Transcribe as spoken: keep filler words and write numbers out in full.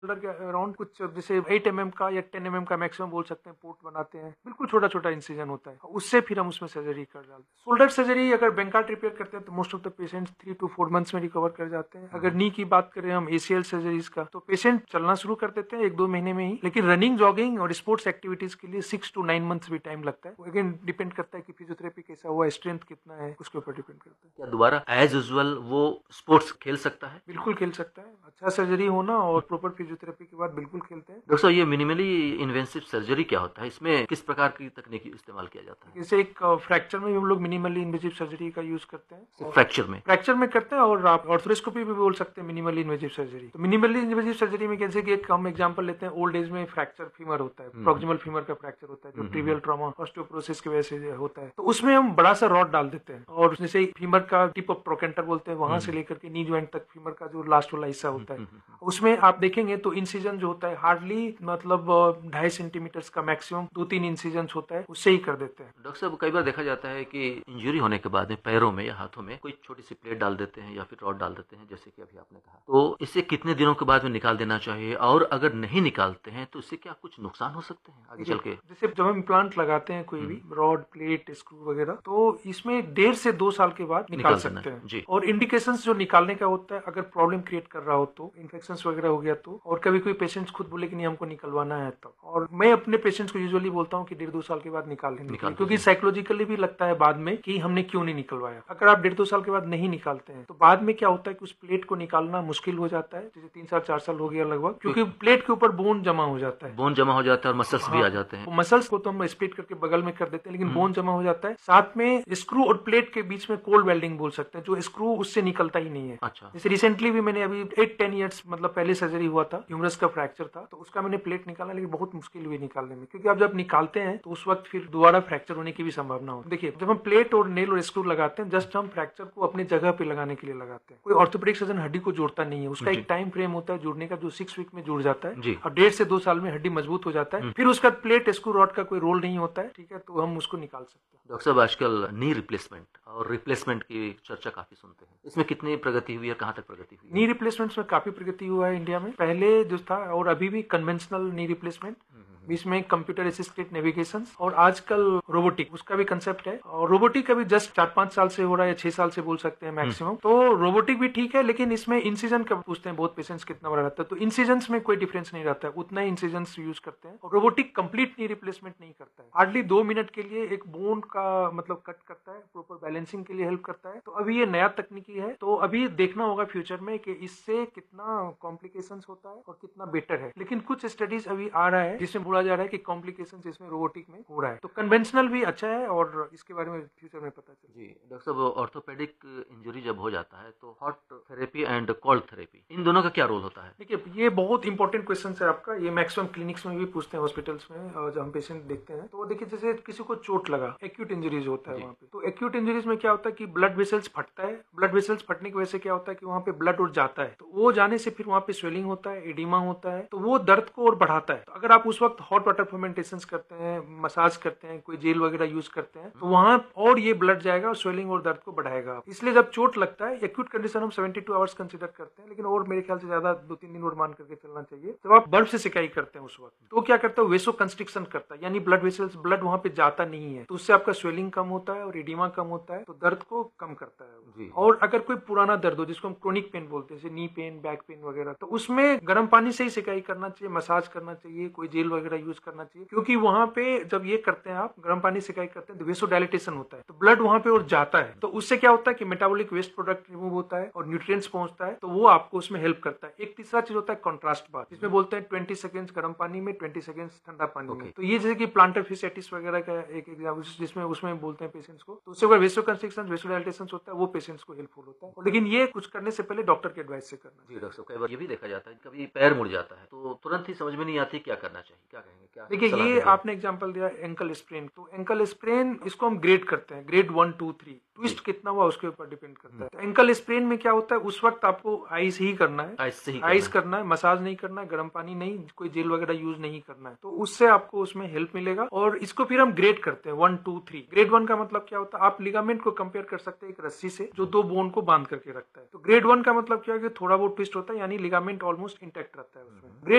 Shoulder के around कुछ जैसे एट एम एम का या टेन एम एम का मैक्सिमम बोल सकते हैं पोर्ट बनाते हैं, बिल्कुल छोटा छोटा इंसिजन होता है, उससे फिर हम उसमें सर्जरी कर डालते हैं। शोल्डर सर्जरी अगर बैंकार्ड रिपेयर करते हैं तो most of the patients three to four months में रिकवर कर जाते हैं। अगर नी की बात करें हम एसीएल सर्जरीज का, तो पेशेंट चलना शुरू कर देते हैं एक दो महीने में ही, लेकिन रनिंग जॉगिंग और स्पोर्ट्स एक्टिविटीज के लिए सिक्स टू नाइन मंथ्स भी टाइम लगता है। अगेन डिपेंड करता है कि फिजियोथेरेपी कैसा हुआ, स्ट्रेंथ कितना है, उसके ऊपर डिपेंड करता है। क्या दोबारा एज यूजुअल वो स्पोर्ट्स खेल सकता है? बिल्कुल खेल सकता है, अच्छा सर्जरी होना और प्रॉपर फिजियोथेरेपी के बाद बिल्कुल खेलते हैं। डॉक्टर साहब, ये मिनिमली इन्वेसिव सर्जरी क्या होता है? इसमें किस प्रकार की तकनीक इस्तेमाल किया जाता है? जैसे एक फ्रैक्चर में भी हम लोग मिनिमली इन्वेजिव सर्जरी का यूज करते हैं। फ्रैक्चर में फ्रैक्चर में करते हैं, और आप ऑर्थोस्कोपी भी बोल सकते हैं मिनिमली इन्वेजिव सर्जरी। तो मिनिमली इन्वेजिव सर्जरी में कैसे कि एक हम एग्जांपल लेते हैं, ओल्ड एज में फ्रैक्चर फीमर होता है, प्रॉक्सिमल फीमर का फ्रैक्चर होता है जो ट्रिवियल ट्रॉमा ऑस्टियोपोरोसिस की वजह से होता है, तो उसमें हम बड़ा सा रॉड डाल देते हैं, और जैसे फीमर का टिप ऑफ ट्रोकेंटर बोलते हैं, वहां से लेकर के नी जॉइंट तक फीमर का जो लास्ट वाला हिस्सा होता है, उसमें आप देखेंगे तो इंसिजन जो होता है हार्डली मतलब ढाई सेंटीमीटर का मैक्सिमम दो तीन इंसिजन होता है, उससे ही कर देते हैं। डॉक्टर साहब, कई बार देखा जाता है कि इंजरी होने के बाद में पैरों में या हाथों में कोई छोटी सी प्लेट डाल देते हैं या फिर रॉड डाल देते हैं, जैसे कि अभी आपने कहा, तो इसे कितने दिनों के बाद में निकाल देना चाहिए, और अगर नहीं निकालते हैं तो इससे क्या कुछ नुकसान हो सकते हैं आगे चल के? जैसे जब हम इम्प्लांट लगाते हैं कोई भी रॉड प्लेट स्क्रू वगैरह, तो इसमें डेढ़ से दो साल के बाद निकाल, निकाल सकते हैं जी। और इंडिकेशन जो निकालने का होता है, अगर प्रॉब्लम क्रिएट कर रहा हो तो, इन्फेक्शन वगैरह हो गया तो, और कभी कोई पेशेंट्स खुद बोले कि नहीं हमको निकलवाना है तब, और मैं अपने पेशेंट्स को यूजुअली बोलता हूँ कि डेढ़ दो साल के बाद निकाल लेंगे, क्योंकि साइकोलॉजिकली भी लगता है बाद में कि हमने क्यों नहीं निकलवाया। अगर आप डेढ़ दो साल के बाद नहीं निकालते हैं तो बाद में क्या होता है कि उस प्लेट को निकालना मुश्किल हो जाता है, जैसे तीन साल चार साल हो गया लगभग, क्योंकि प्लेट के ऊपर बोन जमा हो जाता है, बोन जमा हो जाता है और मसल्स भी आ जाते हैं। मसल्स को तो हम स्प्लिट करके बगल में कर देते हैं, लेकिन बोन जमा हो जाता है। साथ में स्क्रू और प्लेट के बीच में कोल्ड वेल्डिंग बोल सकते हैं, जो स्क्रू उससे निकलता ही नहीं है। अच्छा। जैसे रिसेंटली भी मैंने अभी एट टेन ईयर्स मतलब पहले सर्जरी हुआ था, ह्यूमरस का फ्रैक्चर था, तो उसका मैंने प्लेट निकाला, लेकिन बहुत मुश्किल हुई निकालने में, क्योंकि आप जब निकालते हैं तो उस वक्त फिर दोबारा फ्रैक्चर होने की भी संभावना होती है। देखिए, जब हम प्लेट और नेल और स्क्रू लगाते हैं, जस्ट हम फ्रैक्चर को अपनी जगह पे लगाने के लिए लगाते हैं। कोई ऑर्थोपेडिक सर्जन हड्डी को जोड़ता नहीं है, उसका एक टाइम फ्रेम होता है जुड़ने का, जो सिक्स वीक में जुड़ जाता है, और डेढ़ से दो साल में हड्डी मजबूत हो जाता है, फिर उसका प्लेट स्क्रू रॉड का कोई रोल नहीं होता है, ठीक है, तो हम उसको निकाल सकते हैं। डॉक्टर साहब, आजकल नी रिप्लेसमेंट और रिप्लेसमेंट की चर्चा काफी सुनते हैं, इसमें कितनी प्रगति हुई है, कहाँ तक प्रगति हुई है? नी रिप्लेसमेंट में काफी प्रगति हुआ है इंडिया में। पहले जो था और अभी भी कन्वेंशनल नी रिप्लेसमेंट, इसमें कंप्यूटर असिस्टेड नेविगेशन, और आजकल रोबोटिक, उसका भी कंसेप्ट है, और रोबोटिक अभी जस्ट चार पांच साल से हो रहा है, या छह साल से बोल सकते हैं मैक्सिमम। तो रोबोटिक भी ठीक है, लेकिन इसमें इंसिजन का पूछते हैं बहुत पेशेंट्स कितना बड़ा रहता है, तो इंसिजन में कोई डिफरेंस नहीं रहता है, उतना ही इंसिजन यूज करते हैं। और रोबोटिक कंप्लीट नी रिप्लेसमेंट नहीं करता है, हार्डली दो मिनट के लिए एक बोन का मतलब कट करता है, प्रॉपर बैलेंसिंग के लिए हेल्प करता है। तो अभी ये नया तकनीकी है, तो अभी देखना होगा फ्यूचर में कि इससे कितना कॉम्प्लिकेशंस होता है और कितना बेटर है। लेकिन कुछ स्टडीज अभी आ रहा है जिसमें बोला जा रहा है कि कॉम्प्लिकेशंस इसमें रोबोटिक में हो रहा है, तो कन्वेंशनल भी अच्छा है, और इसके बारे में फ्यूचर में पता चले। जी डॉक्टर साहब, ऑर्थोपेडिक इंजरी जब हो जाता है तो hot therapy and cold therapy, इन दोनों का क्या रोल होता है? देखिए, ये बहुत इंपॉर्टेंट क्वेश्चन है आपका, ये मैक्सिमम क्लिनिक्स में भी पूछते हैं, हॉस्पिटल्स में, और जब हम पेशेंट देखते हैं तो देखिए, जैसे किसी को चोट लगा, एक्यूट इंजरीज होता है वहाँ पे, तो एक्यूट इंजरीज में क्या होता है कि ब्लड वेसल्स फटता है, ब्लड वेसल्स फटने की वजह से क्या होता है कि वहाँ पे ब्लड उड़ जाता है, तो वो जाने से फिर वहाँ पे स्वेलिंग होता है, एडिमा होता है, तो वो दर्द को और बढ़ाता है। तो अगर आप उस वक्त हॉट वाटर फर्मेंटेशन करते हैं, मसाज करते हैं, कोई जेल वगैरह यूज करते हैं, तो वहाँ और ये ब्लड जाएगा और स्वेलिंग और दर्द को बढ़ाएगा। इसलिए जब चोट लगता है, एक्यूट कंडीशन हम सेवेंटी टू आवर्स कंसिडर करते हैं, लेकिन और मेरे ख्याल से ज्यादा दो तीन दिन और मान करके चलना चाहिए। जब आप बर्फ से सिकाई करते हैं उस वक्त, तो क्या करता है, वेसो कंस्ट्रिक्शन करता है, यानी ब्लड वेसल्स, ब्लड वहाँ पे जाता नहीं है, तो उससे आपका स्वेलिंग कम होता है और एडिमा कम होता है, तो दर्द को कम करता है। और अगर कोई पुराना दर्द हो, जिसको हम क्रोनिक पेन बोलते हैं, जैसे नी पेन, बैक पेन वगैरह, तो उसमें गर्म पानी से ही सिकाई करना चाहिए, मसाज करना चाहिए, कोई जेल वगैरह यूज करना चाहिए, क्योंकि वहाँ पे जब ये करते हैं आप गर्म पानी सिकाई करते हैं तो वेसो डायलिटेशन होता है, तो ब्लड वहाँ पे और जाता है, तो उससे क्या होता है कि मेटाबॉलिक वेस्ट प्रोडक्ट रिमूव होता है और न्यूट्रिएंट्स पहुंचता है, तो वो आपको उसमें हेल्प करता है। एक तीसरा चीज होता है कॉन्ट्रास्ट बाथ, जिसमें बोलते हैं ट्वेंटी सेकंड्स गर्म पानी में, ट्वेंटी सेकंड्स ठंडा पानी में, तो ये जैसे कि प्लांटर फिशेटिस वगैरह का एक एग्जाम्पल, जिसमें उसमें बोलते हैं पेशेंट्स को, तो उससे अगर वेसो कंस्ट्रिक्शन, वेसो डायलिटेशन होता है, वो पेशेंट्स को हेल्पफुल होता है, लेकिन ये कुछ करने से पहले डॉक्टर के एडवाइस से करना। जी डॉक्टर साहब, कई बार ये भी देखा जाता है कभी पैर मुड़ जाता है तो तुरंत ही समझ में नहीं आती क्या करना चाहिए, क्या कहेंगे, क्या? देखिए, ये आपने एग्जांपल दिया एंकल स्प्रेन, तो एंकल स्प्रेन इसको हम ग्रेड करते हैं, grade one two three, twist कितना हुआ उसके ऊपर डिपेंड करता है। तो एंकल स्प्रेन में क्या होता है, उस वक्त आपको आइस ही करना है, आइस से ही आइस करना है, मसाज नहीं करना है, गर्म पानी नहीं, कोई जेल वगैरह यूज नहीं करना है, तो उससे आपको उसमें हेल्प मिलेगा। और इसको फिर हम ग्रेड करते हैं one two three. Grade one का मतलब क्या होता है, आप लिगामेंट को कंपेयर कर सकते हैं एक रस्सी से जो दो बोन को बांध करके रखता है, तो ग्रेड वन का मतलब क्या है कि थोड़ा बहुत ट्विस्ट होता है, यानी लिगामेंट ऑलमोस्ट इंटैक्ट रहता है उसमें।